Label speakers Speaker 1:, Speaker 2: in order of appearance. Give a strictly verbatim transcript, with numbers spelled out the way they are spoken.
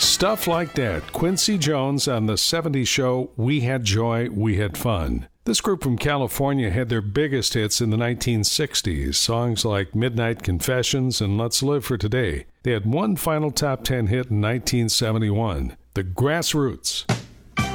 Speaker 1: Stuff Like That, Quincy Jones on the seventies show We Had Joy, We Had Fun. This group from California had their biggest hits in the nineteen sixties, songs like Midnight Confessions and Let's Live for Today. They had one final top ten hit in nineteen seventy-one, The Grassroots.